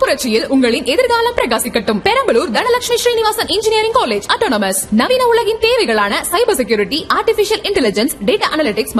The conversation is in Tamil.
புரட்சியில் உங்களின் எதிர்காலம் பிரகாசிக்கட்டும். Perambalur Dhanalakshmi Srinivasan engineering college autonomous. நவீன உலகின் தேவைகளான cyber security, artificial intelligence, data analytics